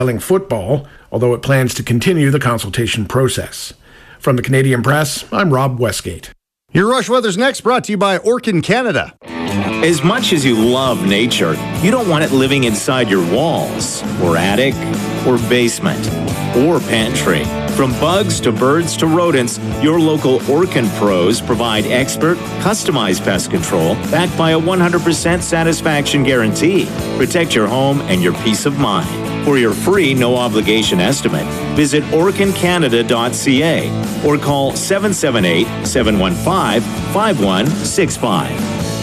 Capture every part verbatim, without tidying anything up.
football, although it plans to continue the consultation process. From the Canadian Press, I'm Rob Westgate. Your Rush Weather's next, brought to you by Orkin Canada. As much as you love nature, you don't want it living inside your walls, or attic, or basement, or pantry. From bugs to birds to rodents, your local Orkin pros provide expert, customized pest control backed by a one hundred percent satisfaction guarantee. Protect your home and your peace of mind. For your free, no-obligation estimate, visit orkin canada dot c a or call seven seven eight, seven one five, five one six five.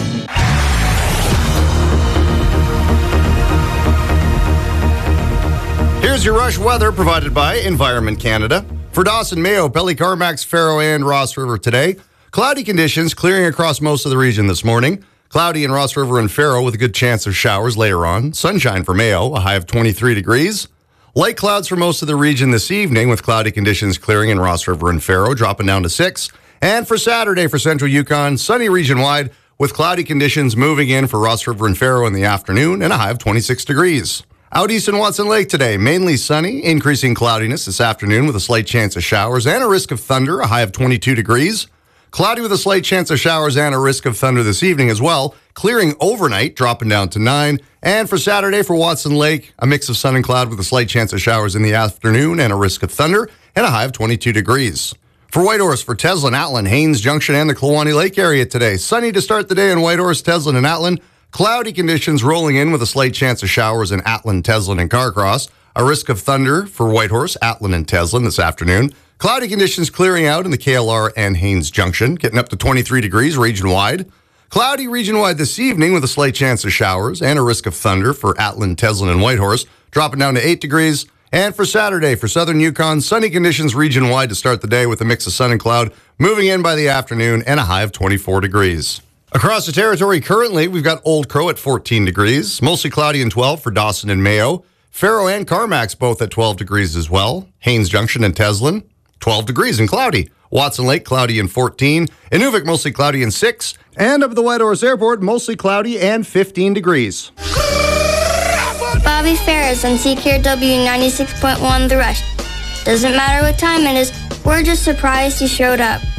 Here's your Rush Weather provided by Environment Canada. For Dawson, Mayo, Pelly, Carmacks, Faro, and Ross River today, cloudy conditions clearing across most of the region this morning. Cloudy in Ross River and Faro with a good chance of showers later on. Sunshine for Mayo, a high of twenty-three degrees. Light clouds for most of the region this evening with cloudy conditions clearing in Ross River and Faro, dropping down to six. And for Saturday for Central Yukon, sunny region-wide with cloudy conditions moving in for Ross River and Faro in the afternoon and a high of twenty-six degrees. Out east in Watson Lake today, mainly sunny, increasing cloudiness this afternoon with a slight chance of showers and a risk of thunder, a high of twenty-two degrees. Cloudy with a slight chance of showers and a risk of thunder this evening as well. Clearing overnight, dropping down to nine. And for Saturday for Watson Lake, a mix of sun and cloud with a slight chance of showers in the afternoon and a risk of thunder and a high of twenty-two degrees. For Whitehorse, for Teslin, Atlin, Haines Junction, and the Kluwani Lake area today. Sunny to start the day in Whitehorse, Teslin, and Atlin. Cloudy conditions rolling in with a slight chance of showers in Atlin, Teslin, and Carcross. A risk of thunder for Whitehorse, Atlin, and Teslin this afternoon. Cloudy conditions clearing out in the K L R and Haines Junction, getting up to twenty-three degrees region-wide. Cloudy region-wide this evening with a slight chance of showers and a risk of thunder for Atlin, Teslin, and Whitehorse, dropping down to eight degrees. And for Saturday, for southern Yukon, sunny conditions region-wide to start the day with a mix of sun and cloud, moving in by the afternoon and a high of twenty-four degrees. Across the territory currently, we've got Old Crow at fourteen degrees, mostly cloudy and twelve for Dawson and Mayo. Faro and Carmacks both at twelve degrees as well. Haines Junction and Teslin, twelve degrees and cloudy. Watson Lake, cloudy and fourteen. Inuvik, mostly cloudy and six. And up at the Whitehorse Airport, mostly cloudy and fifteen degrees. Bobby Ferris on C K R W ninety-six point one The Rush. Doesn't matter what time it is, we're just surprised you showed up.